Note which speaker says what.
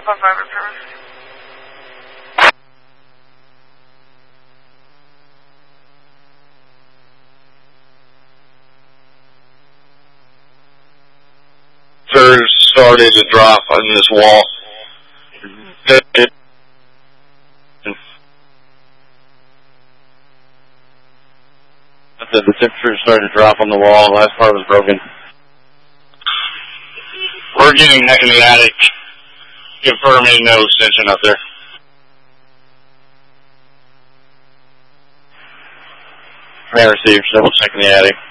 Speaker 1: 5 service.
Speaker 2: Started to drop on this wall. The temperature started to drop on the wall. The last part was broken. We're getting in the attic. Confirming no extension up there. May receive. Double checking the attic.